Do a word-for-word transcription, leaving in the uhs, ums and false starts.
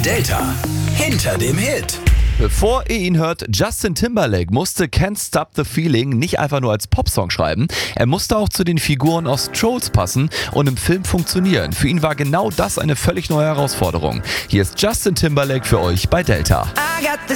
Delta hinter dem Hit. Bevor ihr ihn hört, Justin Timberlake musste Can't Stop the Feeling nicht einfach nur als Popsong schreiben. Er musste auch zu den Figuren aus Trolls passen und im Film funktionieren. Für ihn war genau das eine völlig neue Herausforderung. Hier ist Justin Timberlake für euch bei Delta.